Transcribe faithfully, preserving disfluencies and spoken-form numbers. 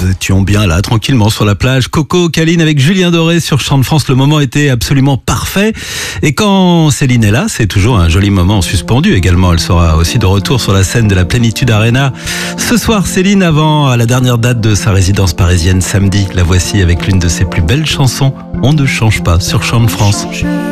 nous étions bien là, tranquillement sur la plage. Coco, Caline avec Julien Doré sur Chant de France. Le moment était absolument parfait. Et quand Céline est là, c'est toujours un joli moment suspendu également. Elle sera aussi de retour sur la scène de la Plénitude Arena. Ce soir, Céline, avant la dernière date de sa résidence parisienne samedi, la voici avec l'une de ses plus belles chansons. On ne change pas sur Chant de France.